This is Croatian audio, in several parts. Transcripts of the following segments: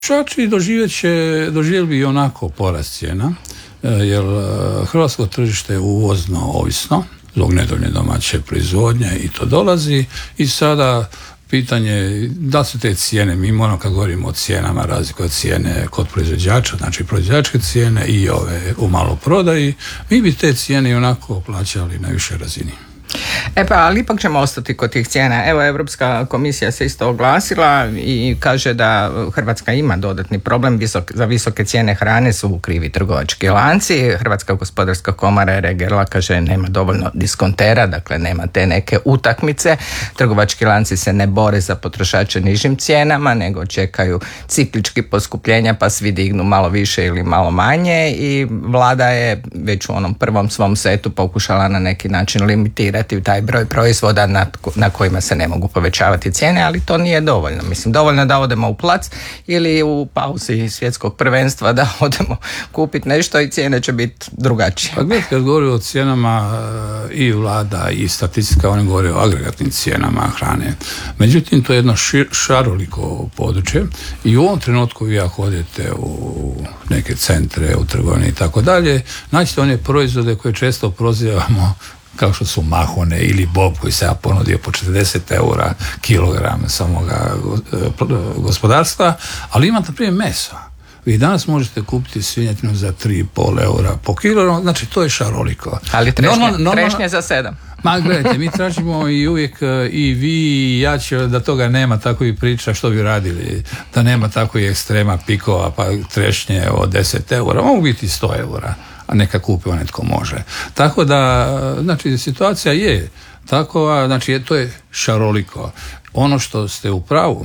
Potrošači doživjeli bi onako porast cijena, jer hrvatsko tržište je uvozno ovisno zbog nedovoljne domaće proizvodnje i to dolazi i sada pitanje da su te cijene, mi moramo kad govorimo o cijenama razliku od cijene kod proizvođača, znači proizvođačke cijene i ove u maloprodaji, mi bi te cijene onako plaćali na višoj razini. Ali ipak ćemo ostati kod tih cijena. Evo, Europska komisija se isto oglasila i kaže da Hrvatska ima dodatni problem, za visoke cijene hrane su krivi trgovački lanci. Hrvatska gospodarska komora je reagirala, kaže nema dovoljno diskontera, dakle nema te neke utakmice. Trgovački lanci se ne bore za potrošače nižim cijenama, nego čekaju ciklički poskupljenja pa svi dignu malo više ili malo manje i vlada je već u onom prvom svom setu pokušala na neki način limitirati taj broj proizvoda na kojima se ne mogu povećavati cijene, ali to nije dovoljno. Mislim, dovoljno da odemo u plac ili u pauzi svjetskog prvenstva da odemo kupiti nešto i cijene će biti drugačije. Pa gledajte, kad govori o cijenama i vlada i statistika, oni govore o agregatnim cijenama hrane. Međutim, to je jedno šaroliko područje i u ovom trenutku vi ako odete u neke centre, u trgovine i tako dalje, naćete one proizvode koje često prozivamo kao što su mahune ili bob koji se ja ponudio po 40 eura kilogram samoga gospodarstva, ali imate na primjer meso. Vi danas možete kupiti svinjetinu za 3,5 eura po kilogram, znači to je šaroliko. Ali trešnje za 7. Ma gledajte, mi tražimo i uvijek i vi i ja će da toga nema takvih priča što bi radili, da nema takvih ekstrema pikova pa trešnje od 10 eura, mogu biti 100 eura. A neka kupi onaj tko može. Tako da, znači, situacija je takova, znači, to je šaroliko. Ono što ste u pravu,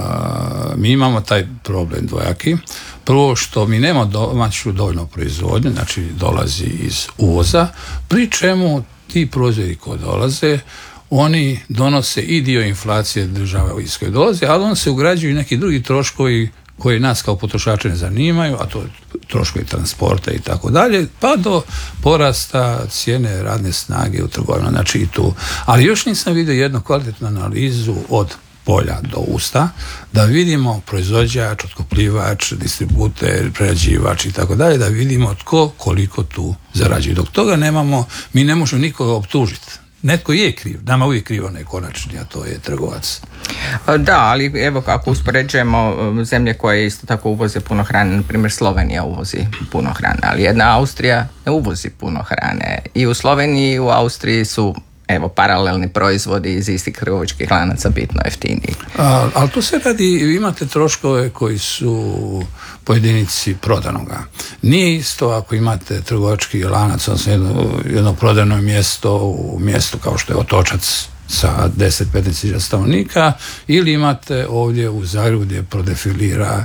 mi imamo taj problem dvojaki. Prvo što mi nemamo domaću dovoljno proizvodnju, znači dolazi iz uvoza, pri čemu ti proizvodi koji dolaze, oni donose i dio inflacije država iz koje dolaze, ali on se ugrađuju i neki drugi troškovi koji nas kao potrošače ne zanimaju, a to je troškovi transporta i tako dalje, pa do porasta cijene radne snage u trgovinama, znači i tu. Ali još nisam vidio jednu kvalitetnu analizu od polja do usta, da vidimo proizvođač, otkupljivač, distributer, prerađivač i tako dalje, da vidimo tko koliko tu zarađuje. Dok toga nemamo, mi ne možemo nikoga optužiti. Netko je kriv, nama uvijek kriv onaj konačni, a to je trgovac. Da, ali evo kako uspoređujemo zemlje koje isto tako uvoze puno hrane, na primjer Slovenija uvozi puno hrane, ali jedna Austrija ne uvozi puno hrane. I u Sloveniji i u Austriji su paralelni proizvodi iz istih trgovačkih lanaca bitno jeftiniji. Ali to se radi, imate troškove koji su po jedinici prodanoga. Nije isto ako imate trgovački lanac, odnosno jedno prodano mjesto u mjestu kao što je Otočac sa 10-15 stanovnika, ili imate ovdje u Zagrebu gdje prodefilira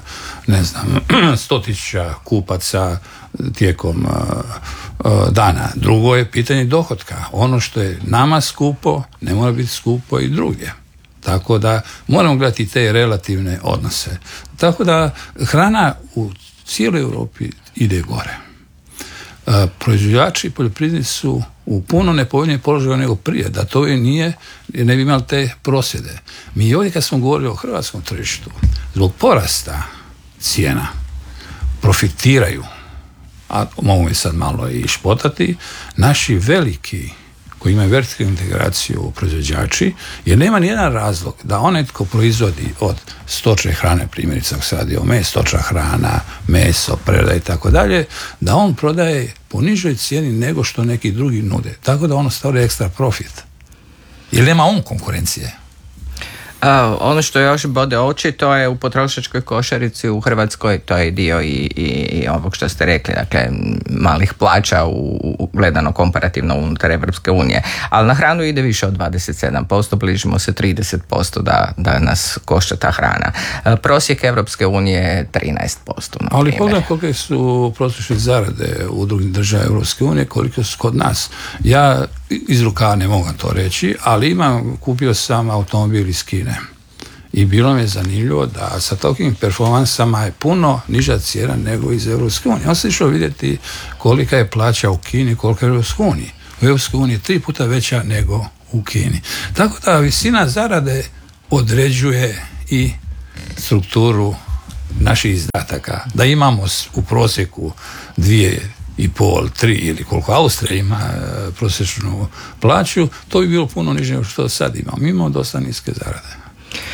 100.000 kupaca tijekom dana. Drugo je pitanje dohotka. Ono što je nama skupo ne mora biti skupo i drugdje. Tako da moramo gledati te relativne odnose. Tako da hrana u cijeloj Europi ide gore. Proizvođači i poljoprivrednici su u puno nepovoljnijem položaju nego prije. Da to nije, ne bi imali te prosvjede. Mi ovdje kad smo govorili o hrvatskom tržištu, zbog porasta cijena profitiraju, a mogu mi sad malo i špotati, naši veliki koji imaju vertikalnu integraciju proizvođači, jer nema nijedan razlog da onaj tko proizvodi od stočne hrane, primjerice ako se radi o stočna hrana, meso, prerada i tako dalje, da on prodaje po nižoj cijeni nego što neki drugi nude. Tako da ono stavlja ekstra profit. Jer nema on konkurencije. Ono što još bode oči, to je u potrošačkoj košarici u Hrvatskoj, to je dio i ovog što ste rekli, dakle malih plaća gledano komparativno unutar Evropske unije, ali na hranu ide više od 27%, bližimo se 30% da nas košta ta hrana. Prosjek Evropske unije je 13%. Ali pogledaj kolike su prosječne zarade u drugim državama Evropske unije, koliko su kod nas. Ja iz rukava ne mogu to reći, ali kupio sam automobil iz Kine i bilo mi je zanimljivo da sa tokim performansama je puno niža cijena nego iz Europske unije. On se išao vidjeti kolika je plaća u Kini, kolika je u Europskoj uniji. U Europskoj uniji je 3 puta veća nego u Kini. Tako da visina zarade određuje i strukturu naših izdataka, da imamo u prosjeku 2,5, 3 ili koliko Austrija ima prosječnu plaću, to bi bilo puno niže nego što sad imamo. Mi imamo dosta niske zarade.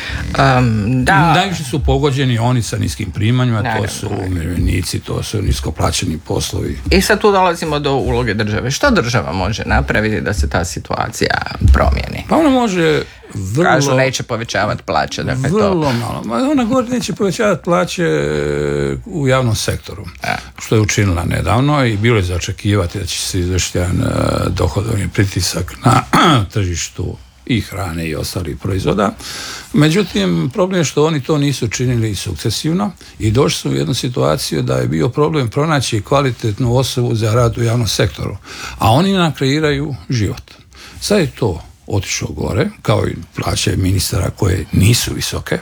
Najviše su pogođeni oni sa niskim primanjima, to su umirovljenici, to su niskoplaćeni poslovi. I sad tu dolazimo do uloge države. Što država može napraviti da se ta situacija promijeni? Pa ona može kažu neće povećavati plaće. Dakle vrlo malo. Ona govori neće povećavati plaće u javnom sektoru, što je učinila nedavno i bilo je za očekivati da će se izvršiti jedan dohodovni pritisak na tržištu i hrane i ostalih proizvoda. Međutim, problem je što oni to nisu činili sukcesivno i došli su u jednu situaciju da je bio problem pronaći kvalitetnu osobu za rad u javnom sektoru, a oni nam kreiraju život. Sad je to otišlo gore, kao i plaće ministara koje nisu visoke.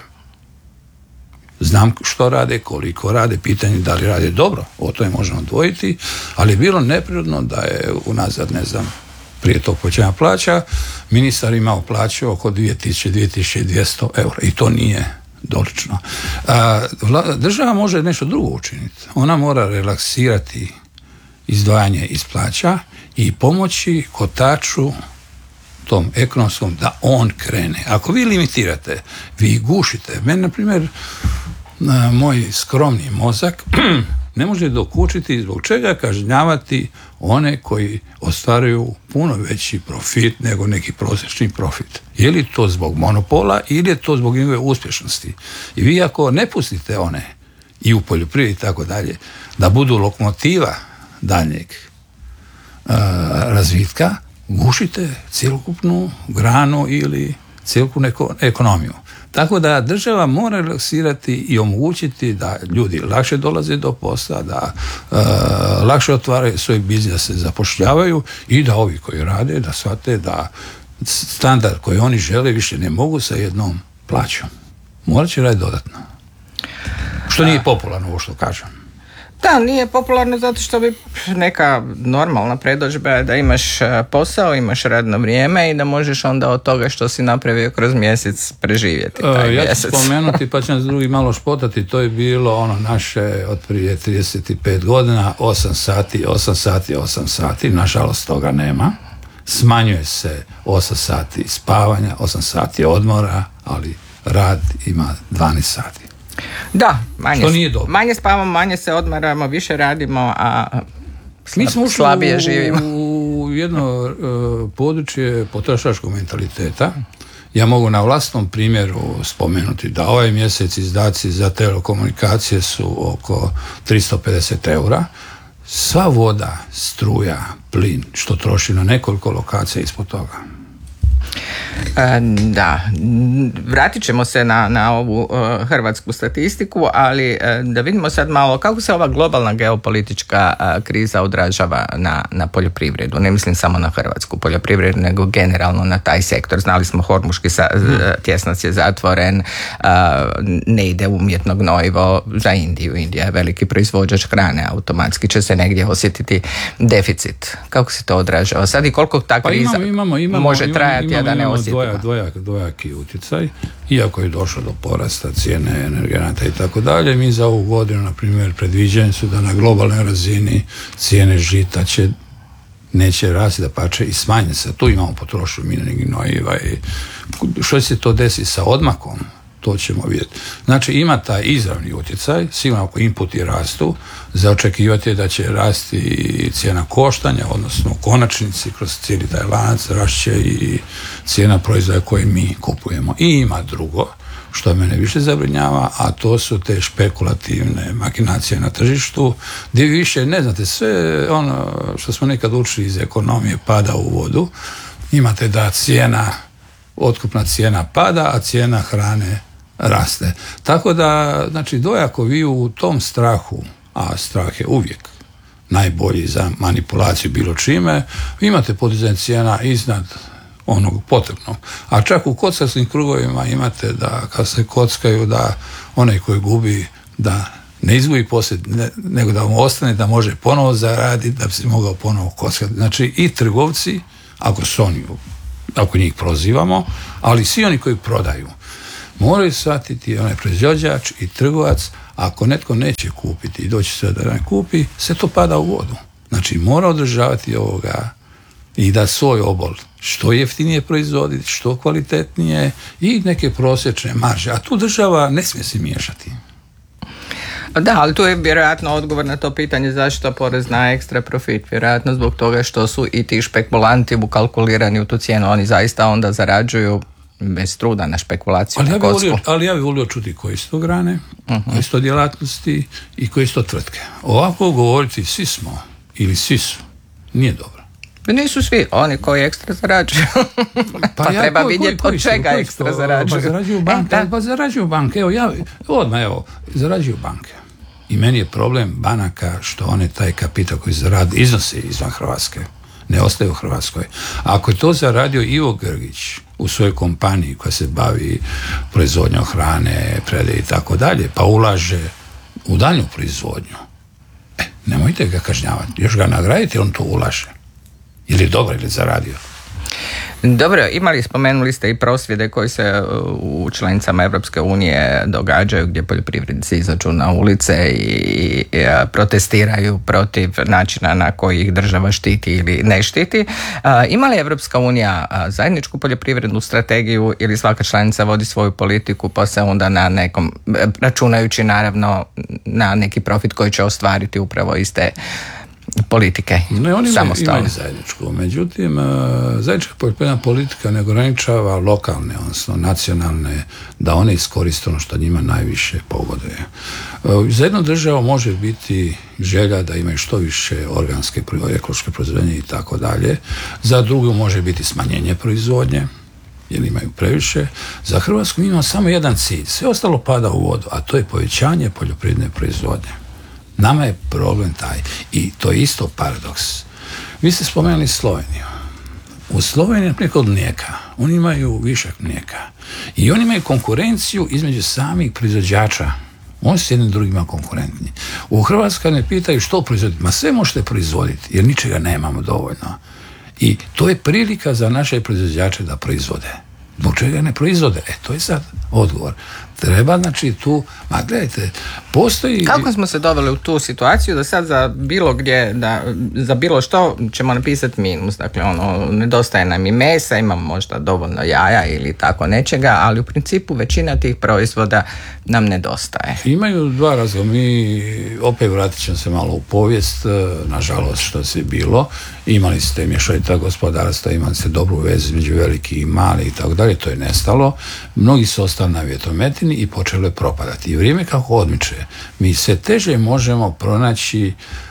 Znam što rade, koliko rade, pitanje da li rade dobro, o tome možemo dvojiti, ali je bilo neprirodno da je unazad, ne znam, prije tog povećanja plaća, ministar imao plaću oko 2000-2200 eura i to nije dolično. Država može nešto drugo učiniti. Ona mora relaksirati izdvajanje iz plaća i pomoći kotaču tom ekonomskom da on krene. Ako vi limitirate, vi gušite. Meni, na primjer, moj skromni mozak ne može dokučiti zbog čega kažnjavati one koji ostvaruju puno veći profit nego neki prosječni profit. Je li to zbog monopola ili je to zbog njegove uspješnosti? I vi ako ne pustite one i u poljoprivredi i tako dalje da budu lokomotiva daljnjeg razvitka, gušite cjelokupnu granu ili cjelokupnu ekonomiju. Tako da država mora relaksirati i omogućiti da ljudi lakše dolaze do posla, da lakše otvaraju svoj biznis, da se zapošljavaju i da ovi koji rade, da shvate da standard koji oni žele više ne mogu sa jednom plaćom. Morat će raditi dodatno. Što nije popularno ovo što kažem. Da, nije popularno zato što bi neka normalna predodžba je da imaš posao, imaš radno vrijeme i da možeš onda od toga što si napravio kroz mjesec preživjeti taj mjesec. Ja ću spomenuti pa će nas drugi malo špotati, to je bilo ono naše od prije 35 godina, 8 sati, nažalost toga nema. Smanjuje se 8 sati spavanja, 8 sati odmora, ali rad ima 12 sati. Da, manje spavamo, manje se odmaramo, više radimo, a slabije živimo. U jedno područje potrošačkog mentaliteta. Ja mogu na vlastnom primjeru spomenuti da ovaj mjesec izdaci za telekomunikacije su oko 350 eura. Sva voda, struja, plin, što troši na nekoliko lokacija ispod toga. Da, vratit ćemo se na ovu hrvatsku statistiku, ali da vidimo sad malo kako se ova globalna geopolitička kriza odražava na poljoprivredu. Ne mislim samo na hrvatsku poljoprivredu, nego generalno na taj sektor. Znali smo, Hormuški tjesnac je zatvoren, ne ide umjetno gnojivo za Indiju. Indija je veliki proizvođač hrane, automatski će se negdje osjetiti deficit. Kako se to odražava sad i koliko ta kriza može trajati, a da ne osjetimo? Dvojaki utjecaj, iako je došlo do porasta cijene energenata i tako dalje. Mi za ovu godinu, na primjer, predviđeni su da na globalnoj razini cijene žita neće rasti, da pače i smanje se. Tu imamo potrošnju mineralnih gnojiva i što će se to desiti sa odmakom, to ćemo vidjeti. Znači ima taj izravni utjecaj, sigurno ako inputi rastu, za očekivati je da će rasti cijena koštanja, odnosno u konačnici kroz cijeli taj lanac rašće i cijena proizvoda koje mi kupujemo. I ima drugo, što mene više zabrinjava, a to su te špekulativne makinacije na tržištu, gdje više ne znate, sve ono što smo nekad učili iz ekonomije pada u vodu. Imate da otkupna cijena pada, a cijena hrane raste. Tako da, znači, dvojako vi u tom strahu, a strah je uvijek najbolji za manipulaciju bilo čime, vi imate podizanje cijena iznad onog potrebnog. A čak u kockarskim krugovima imate da kad se kockaju da onaj koji gubi da ne izgubi poslije, nego da mu ostane, da može ponovo zaraditi, da bi se mogao ponovo kockati. Znači i trgovci, ako njih prozivamo, ali svi oni koji prodaju, moraju shvatiti onaj proizvođač i trgovac, Ako netko neće kupiti i doći se da ne kupi, sve to pada u vodu. Znači mora održavati ovoga i da svoj obol što jeftinije proizvoditi, što kvalitetnije i neke prosječne marže. A tu država ne smije se miješati. Da, ali tu je vjerojatno odgovor na to pitanje zašto porez na ekstra profit. Vjerojatno zbog toga što su i ti špekulanti ukalkulirani u tu cijenu. Oni zaista onda zarađuju bez truda na špekulaciju, na kocku. Ali ja bih volio čuti koji su to grane, koji su to djelatnosti i koji su to tvrtke. Ovako govoriti svi smo ili svi su, nije dobro. Nisu svi, oni koji ekstra zarađuju. Pa treba vidjeti od čega ekstra zarađuju. Pa zarađuju banke. Zarađuju banke. I meni je problem banaka što one taj kapital koji zaradi iznose izvan Hrvatske. Ne ostaje u Hrvatskoj. A ako je to zaradio Ivo Grgić u svojoj kompaniji koja se bavi proizvodnjom hrane, predaje i tako dalje, pa ulaže u daljnju proizvodnju, nemojte ga kažnjavati. Još ga nagraditi, on to ulaže. Ili dobro, ili zaradio. Dobro, spomenuli ste i prosvjede koji se u članicama Europske unije događaju gdje poljoprivrednici izađu na ulice i protestiraju protiv načina na koji ih država štiti ili ne štiti. Ima li Europska unija zajedničku poljoprivrednu strategiju ili svaka članica vodi svoju politiku pa se onda na nekom, računajući naravno na neki profit koji će ostvariti upravo iz te politike samostalno? Imaju zajedničku. Međutim, zajednička poljoprivredna politika ne ograničava lokalne, odnosno nacionalne, da one iskoriste ono što njima najviše pogoduje. Za jednu državu može biti želja da imaju što više organske, ekološke proizvodnje i tako dalje. Za drugu može biti smanjenje proizvodnje, jer imaju previše. Za Hrvatsku imamo samo jedan cilj. Sve ostalo pada u vodu, a to je povećanje poljoprivredne proizvodnje. Nama je problem taj. I to je isto paradoks. Vi ste spomenuli Sloveniju. U Sloveniji, naprijed kod mlijeka, oni imaju višak mlijeka. I oni imaju konkurenciju između samih proizvođača. Oni su jednim drugima konkurentni. U Hrvatskoj ne pitaju što proizvoditi. Ma sve možete proizvoditi, jer ničega nemamo dovoljno. I to je prilika za naše proizvođače da proizvode. Zbog čega ne proizvode? To je sad odgovor. Treba, znači, tu, gledajte, postoji... Kako smo se doveli u tu situaciju da sad za bilo gdje, za bilo što ćemo napisati minus, dakle, nedostaje nam i mesa, imamo možda dovoljno jaja ili tako nečega, ali u principu većina tih proizvoda nam nedostaje. Imaju dva razloga. Mi, opet vratit ćemo se malo u povijest, nažalost što se bilo, imali ste mješovita gospodarstva, imali ste dobru vezu između veliki i mali i tako dalje, to je nestalo. Mnogi su ostali na vjetrometini i počeli propadati. I vrijeme kako odmiče, mi sve teže možemo pronaći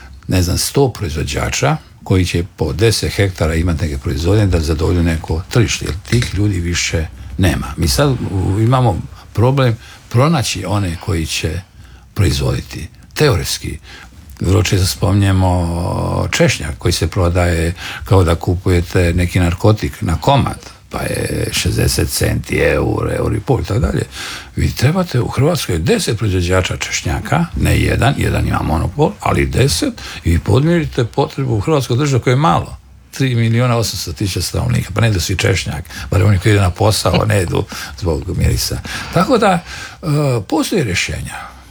100 proizvođača koji će po 10 hektara imati neke proizvodnje da zadovolju neko tržište, jer tih ljudi više nema. Mi sad imamo problem pronaći one koji će proizvoditi. Teoretski, vrlo često spominjemo češnjak koji se prodaje kao da kupujete neki narkotik na komad, pa je 60 centi, eur i pol i tako dalje. Vi trebate u Hrvatskoj 10 proizvođača češnjaka, ne jedan ima monopol, ali 10 i vi podmirite potrebu u Hrvatskoj državi koja je malo. 3.800.000 stanovnika, pa ne idu svi češnjak, bar oni koji idu na posao ne idu zbog mirisa. Tako da postoje rješenja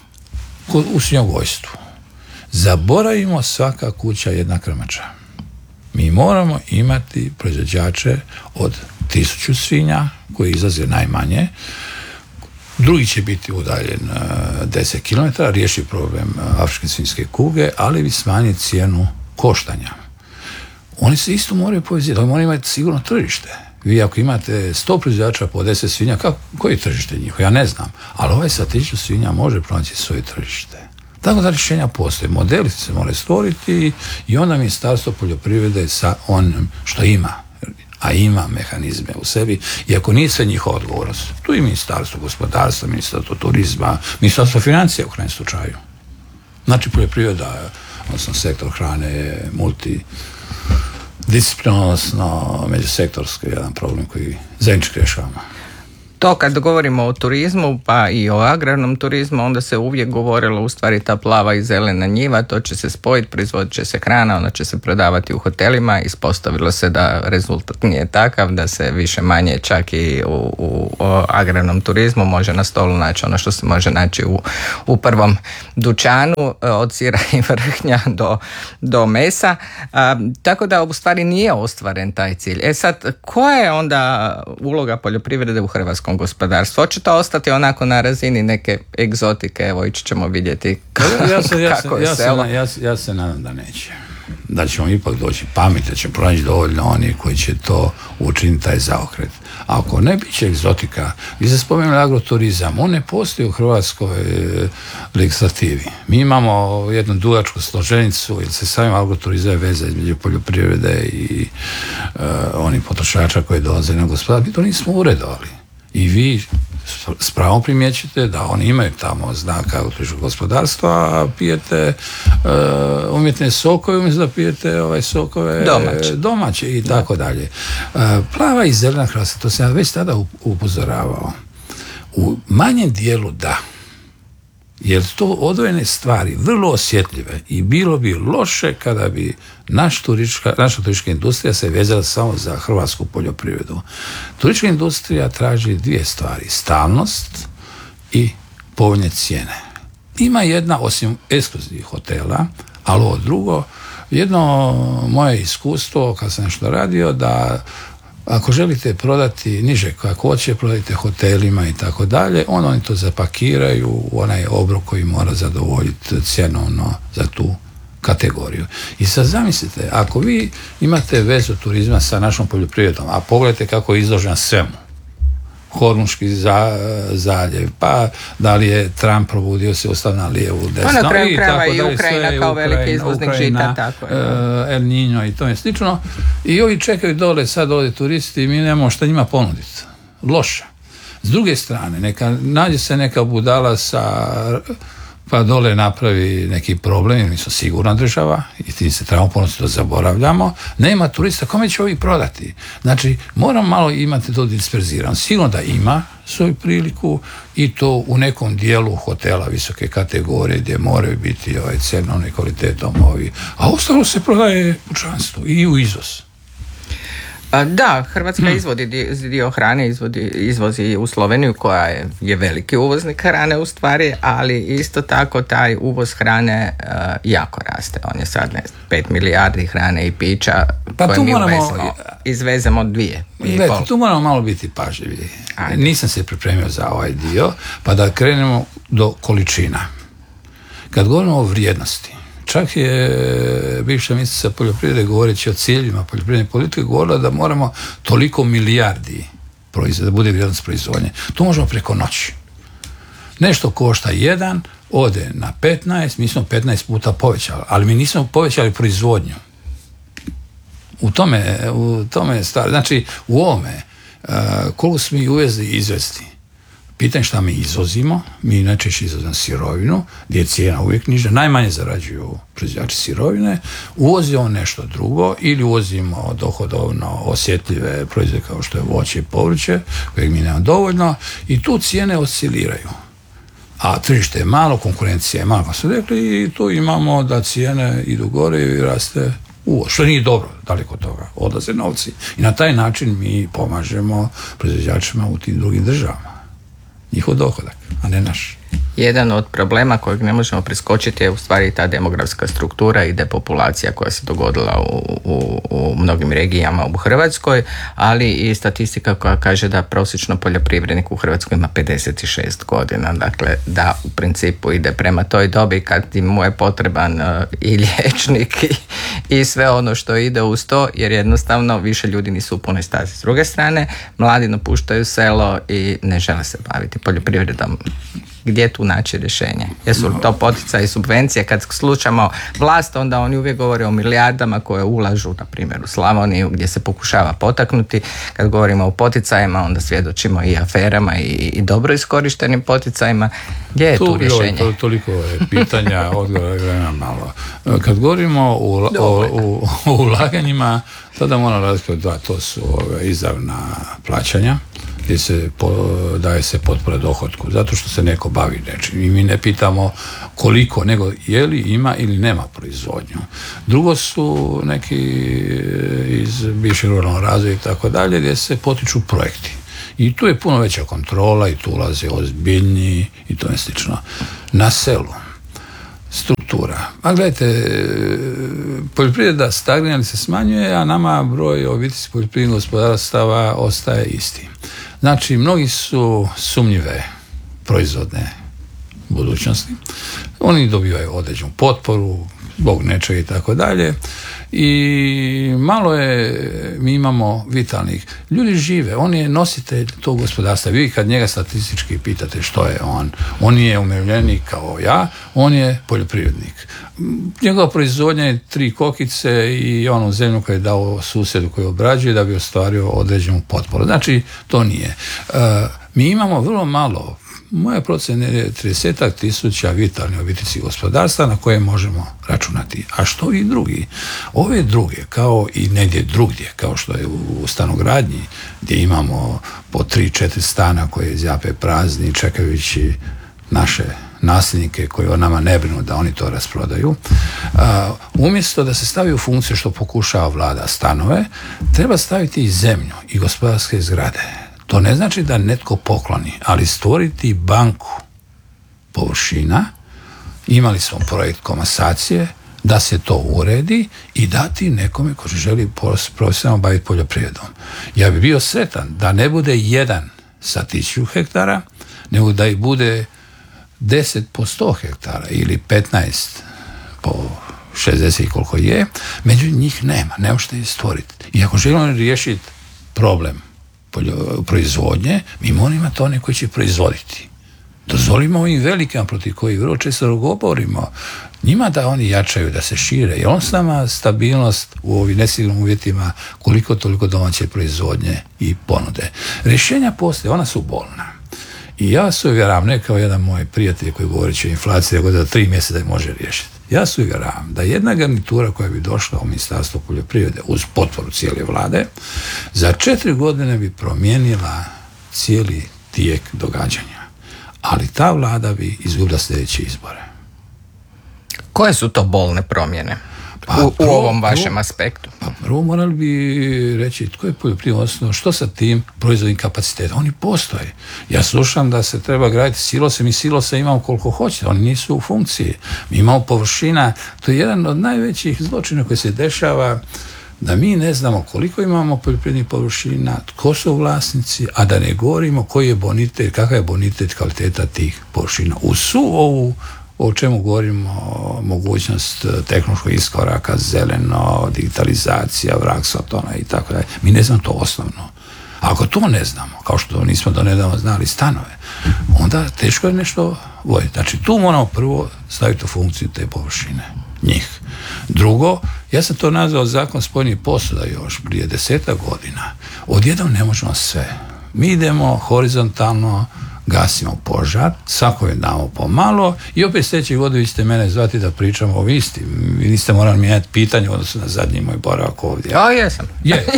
u svinjogojstvu. Zaboravimo svaka kuća jedna krmača. Mi moramo imati proizvođače od 1000 svinja koji izlaze najmanje, drugi će biti udaljen 10 km, riješi problem afričke svinjske kuge, ali bi smanjili cijenu koštanja. Oni se isto moraju povezati, ali moraju imati sigurno tržište. Vi ako imate 100 proizvođača po 10 svinja, koje je tržište njihovo? Ja ne znam, ali ovaj sa 1000 svinja može pronaći svoje tržište. Tako da rješenja postoje, modeli se moraju stvoriti i onda Ministarstvo poljoprivrede sa onim što ima, a ima mehanizme u sebi, iako nije sve njihova odgovornost. Tu je Ministarstvo gospodarstva, Ministarstvo turizma, Ministarstvo financija u krajnjem slučaju. Znači poljoprivreda, odnosno sektor hrane je multidisciplinaran, odnosno međusektorski jedan problem koji zajednički rješavamo. To kad govorimo o turizmu pa i o agrarnom turizmu, onda se uvijek govorilo u stvari ta plava i zelena njiva, to će se spojiti, proizvodit će se hrana, ona će se prodavati u hotelima. Ispostavilo se da rezultat nije takav, da se više manje čak i u agrarnom turizmu može na stolu naći ono što se može naći u prvom dućanu, od sira i vrhnja do mesa. Tako da u stvari nije ostvaren taj cilj. Sad, koja je onda uloga poljoprivrede u hrvatskom gospodarstvu? Hoće to ostati onako na razini neke egzotike? Evo, ići ćemo vidjeti kako je selo. Ja se nadam da neće. Da ćemo ipak doći pameti, da će pronaći dovoljno oni koji će to učiniti, taj zaokret. A ako ne, bit će egzotika. Vi ste spomenuli agroturizam. On ne postoji u hrvatskoj legislativi. Mi imamo jednu dugačku složenicu, jer se samim agroturizam je veza između poljoprivrede i onih potrošača koji dolaze na gospodarstvo. Mi to nismo uredovali. I vi s pravom primjećujete da oni imaju tamo znak agroturskog gospodarstva, a pijete umjetne sokove umjesto da pijete sokove domaće i tako dalje. Plava i zelena Hrvatska, to sam ja već tada upozoravao. U manjem dijelu da. Jer to odvojene stvari, vrlo osjetljive, i bilo bi loše kada bi naša turistička industrija se vezala samo za hrvatsku poljoprivredu. Turistička industrija traži dvije stvari: stalnost i povoljne cijene. Ima jedna, osim ekskluzivnih hotela, ali ovo drugo, jedno moje iskustvo kad sam nešto radio, da ako želite prodati niže kakvoće, prodajte hotelima i tako dalje, onda oni to zapakiraju u onaj obrok koji mora zadovoljiti cjenovno za tu kategoriju. I sad zamislite, ako vi imate vezu turizma sa našom poljoprivredom, a pogledajte kako je izložen svemu, Hormuški zaljev, pa da li je Trump probudio se ustav na lijevu, desno, na kraju i krajeva tako i Ukrajina kao veliki izvoznik žita, tako je. El Niño i to je slično. I ovi čekaju dole, sad ovdje turisti i mi nemamo šta njima ponuditi. Loše. S druge strane, nađe se neka budala pa dole napravi neki problem, jer mi smo sigurna država i tim se trebamo ponositi, to zaboravljamo. Nema turista, kome će ovi prodati? Znači, moram malo imati to disperzirano. Sigurno da ima svoju priliku i to u nekom dijelu hotela visoke kategorije gdje moraju biti cenovni kvalitetom a ostalo se prodaje pučanstvu i u izvoz. Da, Hrvatska izvodi dio hrane, izvozi u Sloveniju koja je veliki uvoznik hrane u stvari, ali isto tako taj uvoz hrane jako raste. On je sad 5 milijardi hrane i pića koje mi izvezemo 2,5. Gledajte, tu moramo malo biti pažljivi. Nisam se pripremio za ovaj dio, pa da krenemo do količina. Kad govorimo o vrijednosti, čak je bivša ministrica poljoprivrede, govoreći o ciljevima poljoprivredne politike, govorila da moramo toliko milijardi da bude vrijednost proizvodnje. To možemo preko noći. Nešto košta 1, ode na 15, mi smo 15 puta povećali, ali mi nismo povećali proizvodnju. U tome je stvar. Znači, u ovome, koliko smo mi uvezli i izvesti, pitanje šta mi izvozimo, mi najčešće izvozimo sirovinu, gdje je cijena uvijek niža, najmanje zarađuju proizvođači sirovine, uvozimo nešto drugo ili uvozimo dohodovno osjetljive proizvode kao što je voće i povrće, kojeg mi nemamo dovoljno, i tu cijene osciliraju. A tržište je malo, konkurencija je malo, kao su rekli, i tu imamo da cijene idu gore i raste uvoz, što nije dobro, daleko od toga, odlaze novci. I na taj način mi pomažemo proizvođačima u tim drugim državama. Njihov dohodak, a ne naš. Jedan od problema kojeg ne možemo preskočiti je u stvari ta demografska struktura i depopulacija koja se dogodila u mnogim regijama u Hrvatskoj, ali i statistika koja kaže da prosječno poljoprivrednik u Hrvatskoj ima 56 godina. Dakle, da u principu ide prema toj dobi kad mu je potreban i liječnik i sve ono što ide uz to, jer jednostavno više ljudi nisu u punoj stazi. S druge strane, mladi napuštaju selo i ne žele se baviti poljoprivredom. Gdje tu naći rješenje? Jesu li to poticaji i subvencije? Kad slušamo vlast, onda oni uvijek govore o milijardama koje ulažu, na primjer u Slavoniju, gdje se pokušava potaknuti. Kad govorimo o poticajima, onda svjedočimo i aferama i dobro iskorištenim poticajima. Gdje je tu rješenje? Toliko je pitanja, odgovora malo. Kad govorimo o ulaganjima, tada moramo razlikovati dva, to su izravna plaćanja gdje se daje se potpora dohotku, zato što se neko bavi nečim i mi ne pitamo koliko, nego je li ima ili nema proizvodnju. Drugo su neki iz bivšeg ruralnog razvoja i tako dalje, gdje se potiču projekti. I tu je puno veća kontrola i tu ulaze ozbiljniji i to je slično. Na selu struktura. A gledajte, poljoprivreda stagnira ili se smanjuje, a nama broj obiteljskih poljoprivrednih gospodarstava ostaje isti. Znači, mnogi su sumnjive proizvodne budućnosti. Oni dobivaju određenu potporu zbog nečega i tako dalje. I malo je, mi imamo vitalnih. Ljudi žive, on je nositelj tog gospodarstva. Vi kad njega statistički pitate što je on je umirovljenik kao ja, on je poljoprivrednik. Njegova proizvodnja je 3 kokice i onu zemlju koju je dao susjedu koji obrađuje da bi ostvario određenu potporu. Znači, to nije. Mi imamo vrlo malo, moja procena je 30.000 vitalnih obiteljskih gospodarstva na koje možemo računati. A što i drugi? Ove druge, kao i negdje drugdje, kao što je u stanogradnji, gdje imamo po 3-4 stana koje zjape prazni, čekajući naše nasljednike koji o nama ne brinu da oni to rasprodaju. Umjesto da se stavi u funkciju što pokušava vlada stanove, treba staviti i zemlju i gospodarske zgrade. To ne znači da netko pokloni, ali stvoriti banku površina. Imali smo projekt komasacije, da se to uredi i dati nekome ko želi profesionalno baviti poljoprivredom. Ja bi bio sretan da ne bude 1 sa 1000 hektara, nego da ih bude 10 po 100 hektara ili 15 po 60 koliko je, međutim njih ne možete ih stvoriti. I ako želimo riješiti problem proizvodnje, mi moramo imati one koji će proizvoditi. Dozvolimo ovim velikima protiv koji vrlo često govorimo, njima da oni jačaju, da se šire, jer on s nama stabilnost u ovim nesigurnim uvjetima koliko toliko domaće proizvodnje i ponude. Rješenja postoje, ona su bolna. I ja se uvjeravam, ne kao jedan moj prijatelj koji govori o inflaciji, da za 3 mjeseca da može riješiti. Ja se uvjeravam da jedna garnitura koja bi došla u Ministarstvo poljoprivrede uz potporu cijele vlade, za 4 godine bi promijenila cijeli tijek događanja. Ali ta vlada bi izgubila sljedeće izbore. Koje su to bolne promjene u ovom vašem aspektu? Pa prvo morali bi reći tko je poljoprivredno, odnosno što sa tim proizvodnim kapacitetom. Oni postoje. Ja slušam da se treba graditi silose, mi silose imamo koliko hoćete, oni nisu u funkciji. Mi imamo površina, to je jedan od najvećih zločina koji se dešava, da mi ne znamo koliko imamo poljoprivrednih površina, tko su vlasnici, a da ne govorimo koji je bonitet, kakav je bonitet kvaliteta tih površina. Uz svu ovu o čemu govorimo, mogućnost tehnološkog iskoraka, zeleno, digitalizacija, vraksotona i tako dalje. Mi ne znamo to osnovno. Ako to ne znamo, kao što nismo do nedavno znali stanove, onda teško je nešto voditi. Znači, tu moramo prvo staviti u funkciju te površine, njih. Drugo, ja sam to nazvao zakon spojenih posuda još prije 10 godina. Odjednom ne možemo sve. Mi idemo horizontalno, gasimo požar, svako je damo pomalo i opet sljedeće godine vi ćete mene zvati da pričamo o isti. Vi niste morali mijenjati pitanje odnosno na zadnji moj boravak ovdje. Ja, jesam.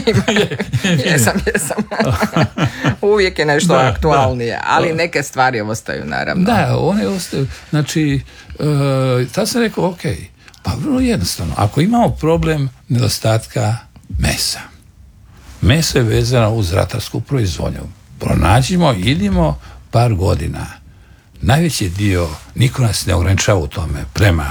Jesam. Uvijek je nešto aktualnije, ali neke stvari ostaju naravno. Da, one ostaju. Znači, tad sam rekao, ok, pa vrlo jednostavno. Ako imamo problem nedostatka mesa, meso je vezano uz ratarsku proizvodnju. Pronađimo, idimo par godina. Najveći dio, niko nas ne ograničava u tome prema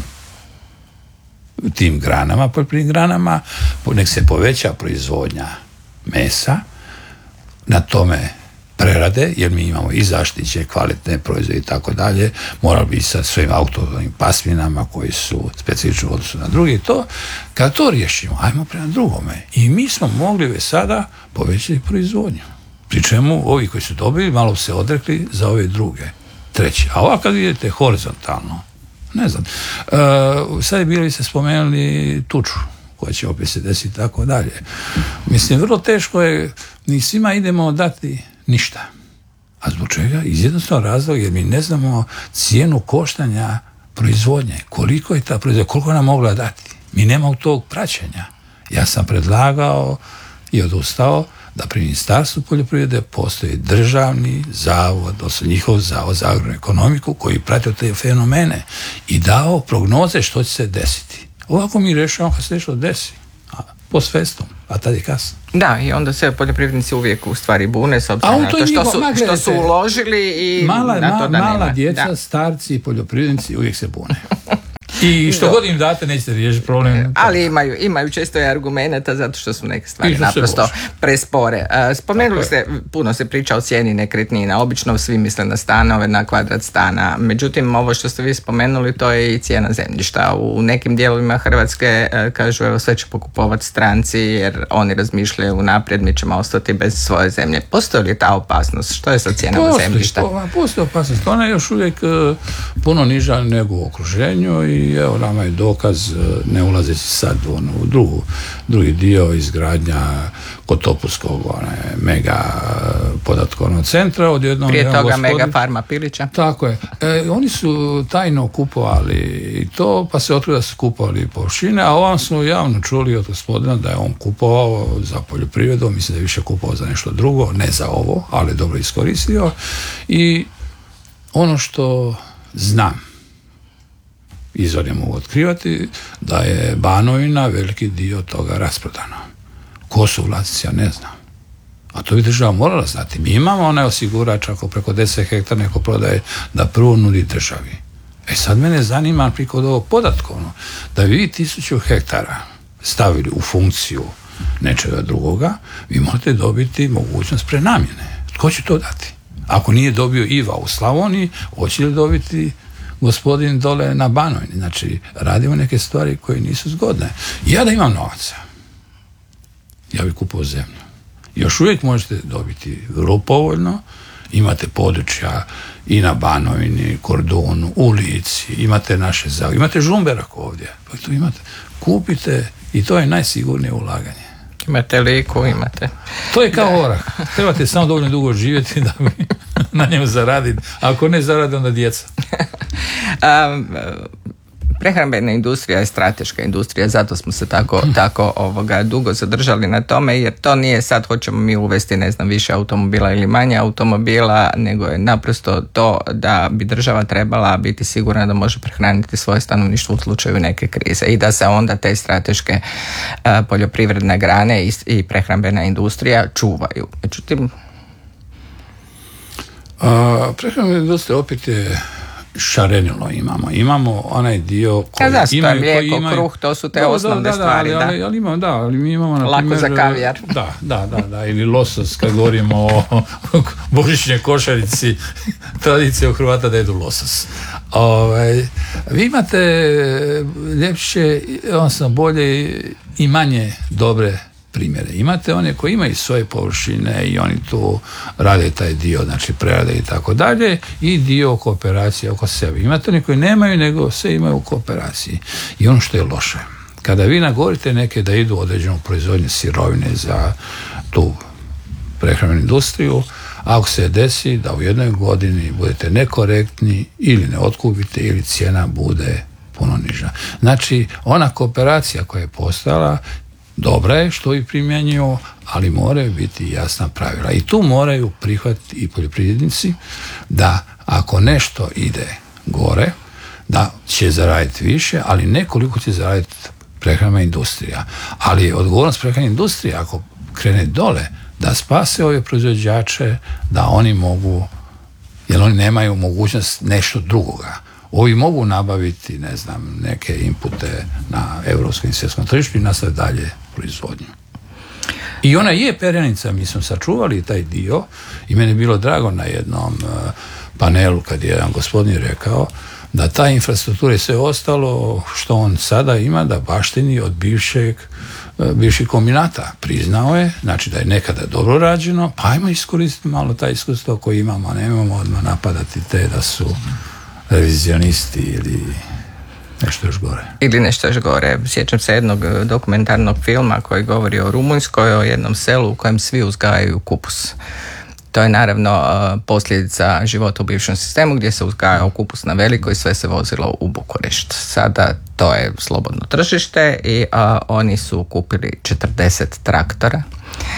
tim granama, poljoprivrednim granama, nek se poveća proizvodnja mesa, na tome prerade, jer mi imamo i zaštiće, kvalitetne proizvode i tako dalje, morali bi sa svojim autohtonim pasminama koji su specifični u odnosu na drugi. Kad to riješimo, ajmo prema drugome. I mi smo mogli već sada povećati proizvodnju. Pri čemu ovi koji su dobili malo se odrekli za ove druge, treće. A ovako kad vidite horizontalno, ne znam, sad je bili se spomenuli tuču koja će opet se desiti tako dalje. Mislim, vrlo teško je, ni svima idemo dati ništa. A zbog čega? Iz jednostavnog razloga jer mi ne znamo cijenu koštanja proizvodnje. Koliko je ta proizvodnja, koliko nam mogla dati. Mi nemamo tog praćenja. Ja sam predlagao i odustao da pri Ministarstvu poljoprivrede postoji državni zavod, odnosno njihov zavod za agroekonomiku koji prati te fenomene i dao prognoze što će se desiti. Ovako mi rešavamo kad se nešto desi, post festum, a tad je kasno. Da, i onda se poljoprivrednici uvijek u stvari bune s obzirom na to što su uložili i na to da nema. Mala djeca, starci i poljoprivrednici uvijek se bune. I što god im date nećete riješiti problem. Ali imaju često i argumenata zato što su neke stvari naprosto prespore. Spomenuli ste, puno se priča o cijeni nekretnina. Obično svi misle na stanove, na kvadrat stana. Međutim, ovo što ste vi spomenuli, to je i cijena zemljišta. U nekim dijelovima Hrvatske kažu evo sve će pokupovati stranci jer oni razmišljaju unaprijed, mi ćemo ostati bez svoje zemlje. Postoji li ta opasnost? Što je sa cijenama zemljišta? Postoji opasnost. Ona je još uvijek puno niža nego u okruženju i evo nama je dokaz, ne ulazeći sad u drugi dio izgradnja kod Topulskog mega podatkovnog centra. Prije toga mega farma Pilića. Tako je. Oni su tajno kupovali to, pa se otkrilo da su kupovali površine, a ovam smo javno čuli od gospodina da je on kupovao za poljoprivredu, mislim da je više kupovao za nešto drugo, ne za ovo, ali dobro iskoristio. I ono što znam, izvor je mogu otkrivati, da je Banovina veliki dio toga rasprodano. Ko su vlasnici, ja ne znam. A to bi država morala znati. Mi imamo onaj osigurač ako preko 10 hektara neko prodaje da prvo nudi državi. Sad mene zanima prikod ovog podatkovno da vi 1000 hektara stavili u funkciju nečega drugoga, vi možete dobiti mogućnost prenamjene. Tko će to dati? Ako nije dobio Iva u Slavoniji, hoće li dobiti gospodin dole na Banovini? Znači, radimo neke stvari koje nisu zgodne. Ja da imam novaca, ja bih kupio zemlju. Još uvijek možete dobiti vrlo povoljno, imate područja i na Banovini, Kordunu, u Lici, imate naše Zagorje, imate Žumberak ovdje, pa to imate, kupite i to je najsigurnije ulaganje. Imate Liku, imate. To je kao orah. Trebate samo dovoljno dugo živjeti da bi na njemu zaraditi. Ako ne zarade, onda djeca. Prehrambena industrija je strateška industrija, zato smo se tako dugo zadržali na tome, jer to nije sad hoćemo mi uvesti ne znam više automobila ili manje automobila, nego je naprosto to da bi država trebala biti sigurna da može prehraniti svoje stanovništvo u slučaju neke krize i da se onda te strateške poljoprivredne grane i prehrambena industrija čuvaju. Međutim, prehrambena industrija opet je šarenilo imamo onaj dio koji imaju, mlijeko, kruh, to su te osnovne stvari. Ali mi imamo na lako za kavijar. Da, ili losos kad govorimo o božićnoj košarici, tradicija u Hrvata da jedu losos. Vi imate ljepše, odnosno bolje i manje dobre primjere. Imate one koji imaju svoje površine i oni tu rade taj dio, znači prerade i tako dalje, i dio kooperacije oko sebe. Imate oni koji nemaju, nego sve imaju u kooperaciji. I ono što je loše, kada vi nagovorite neke da idu u određenu proizvodnju sirovine za tu prehrambenu industriju, ako se desi da u jednoj godini budete nekorektni ili ne otkupite ili cijena bude puno niža. Znači, ona kooperacija koja je postala dobra je što i primjenjuju, ali moraju biti jasna pravila. I tu moraju prihvatiti i poljoprivrednici da ako nešto ide gore, da će zaraditi više, ali nekoliko će zaraditi prehrambena industrija. Ali odgovornost prehrambene industrije, ako krene dole, da spase ove proizvođače, da oni mogu, jer oni nemaju mogućnost nešto drugoga. Ovi mogu nabaviti, ne znam, neke inpute na europskom i svjetskom tržištu i nastaviti dalje proizvodnju. I ona je perjanica, mi smo sačuvali taj dio i meni je bilo drago na jednom panelu kad je jedan gospodin rekao da ta infrastruktura i sve ostalo što on sada ima da baštini od bivših kombinata. Priznao je, znači da je nekada dobro rađeno, pa ajmo iskoristiti malo taj iskustvo koje imamo, a nemamo odmah napadati te da su revizionisti ili nešto još gore. Ili nešto još gore. Sjećam se jednog dokumentarnog filma koji govori o Rumunjskoj, o jednom selu u kojem svi uzgajaju kupus. To je naravno posljedica života u bivšem sistemu gdje se uzgajao kupus na veliko i sve se vozilo u Bukurešt. Sada to je slobodno tržište i oni su kupili 40 traktora.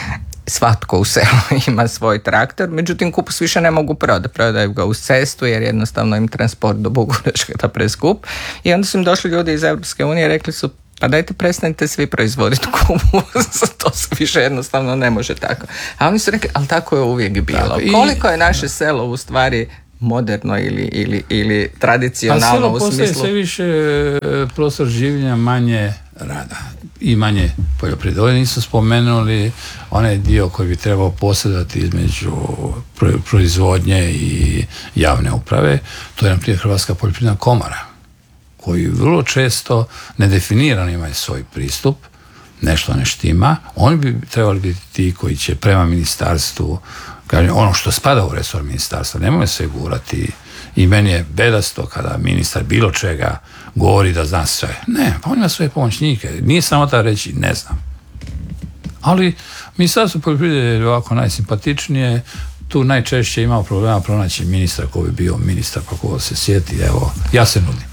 svatko u selu ima svoj traktor, međutim kupus više ne mogu prodati, prodaju ga uz cestu jer jednostavno im transport do Bukurešta preskup i onda su im došli ljudi iz Europske unije i rekli su pa dajte prestanite svi proizvoditi kupus, to se više jednostavno ne može tako. A oni su rekli, ali tako je uvijek bilo. Tako, koliko je naše selo u stvari moderno ili tradicionalno u smislu... A selo postaje sve više prostor življenja, manje rada i manje poljoprivrede. Ovdje nisu spomenuli onaj dio koji bi trebao posredovati između proizvodnje i javne uprave. To je naprimjer Hrvatska poljoprivredna komora, koji vrlo često nedefinirano imaju svoj pristup, nešto ne štima. Oni bi trebali biti ti koji će prema ministarstvu, kažem, ono što spada u resor ministarstva, nemoj se gurati. I meni je bedasto kada ministar bilo čega govori da zna sve. Ne, pa on ima svoje pomoćnike. Nije samo da reći ne znam. Ali ministarstvo poljoprivrede je ovako najsimpatičnije. Tu najčešće imao problema pronaći ministra koji bi bio ministar, pa ko se sjeti, evo, ja se nudim.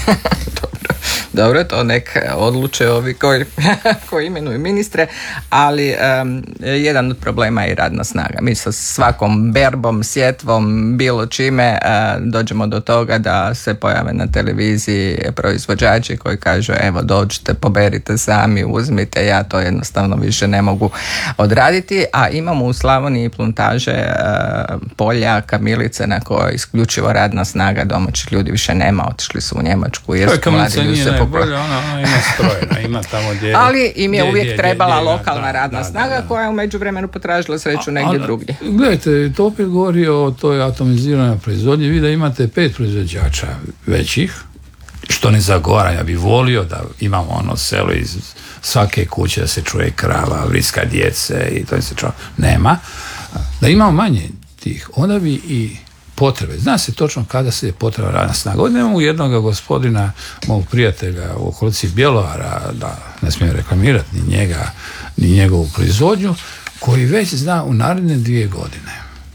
Dobro, to nek odluče ovi koji imenuju ministre, ali jedan od problema je i radna snaga. Mi sa svakom berbom, sjetvom, bilo čime dođemo do toga da se pojave na televiziji proizvođači koji kažu evo dođite, poberite sami, uzmite, ja to jednostavno više ne mogu odraditi, a imamo u Slavoniji plantaže polja, kamilice na koje isključivo radna snaga domaćih ljudi više nema, otišli su u Njemačku jer su mladi ljudi se ona ima strojna, ima tamo gdje... Ali im je uvijek trebala lokalna radna snaga koja je u međuvremenu potražila sreću negdje drugdje. Gledajte, to opet govori o toj atomiziranoj proizvodnji. Vi da imate 5 proizvođača većih, što ne zagovaram, ja bih volio da imamo ono selo iz svake kuće da se čuje krava, vriska djece i to se čuje. Nema. Da imamo manje tih, onda bi i potrebe. Zna se točno kada se je potreba radna snaga. Ovdje nemamo jednog gospodina, mog prijatelja u okolici Bjelovara, da ne smijem reklamirati ni njega, ni njegovu proizvodnju, koji već zna u naredne 2 godine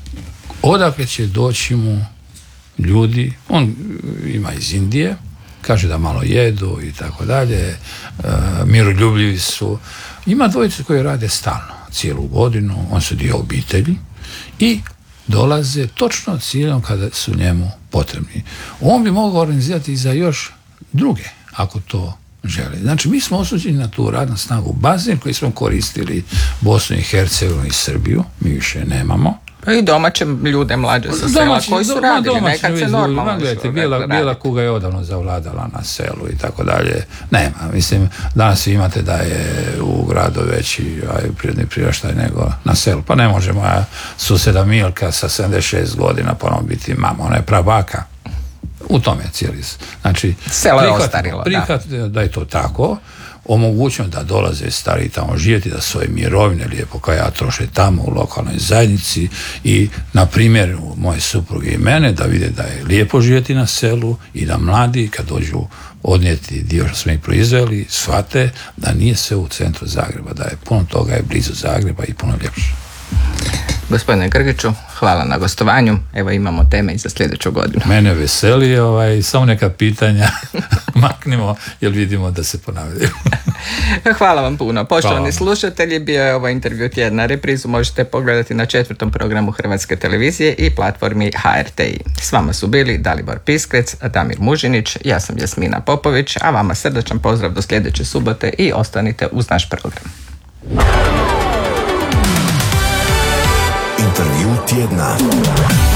odakle će doći mu ljudi. On ima iz Indije, kaže da malo jedu i tako dalje, miroljubljivi su. Ima 2 koji rade stalno, cijelu godinu, on su dio obitelji i dolaze točno ciljom kada su njemu potrebni. On bi mogao organizirati i za još druge, ako to žele. Znači, mi smo osuđeni na tu radnu snagu. Bazen koji smo koristili Bosnu i Hercegovinu i Srbiju, mi više nemamo. I domaće ljude mlađe sa sela koji su radili, nekad se normalno gledajte, bijela kuga je odavno zavladala na selu i tako dalje. Nema, mislim, danas vi imate da je u gradu veći prirodni priraštaj nego na selu. Pa ne može moja susjeda Milka sa 76 godina ponovno biti mama, ona je prabaka. U tome je cijeli. Znači, selo je ostarilo, da je to tako, omogućeno da dolaze stari tamo živjeti, da svoje mirovine lijepo kao ja troše tamo u lokalnoj zajednici i na primjer moje supruge i mene da vide da je lijepo živjeti na selu i da mladi kad dođu odnijeti dio što smo ih proizveli shvate da nije sve u centru Zagreba, da je puno toga je blizu Zagreba i puno ljepše. Gospodine Grgiću, hvala na gostovanju. Evo imamo teme i za sljedeću godinu. Mene veseli, samo neka pitanja maknimo jer vidimo da se ponavljaju. Hvala vam puno. Poštovani slušatelji, bio je ovo intervju tjedna. Reprizu možete pogledati na 4. programu Hrvatske televizije i platformi HRTI. S vama su bili Dalibor Piskrec, Damir Mužinić, ja sam Jasmina Popović, a vama srdačan pozdrav do sljedeće subote i ostanite uz naš program. Intervju tjedna.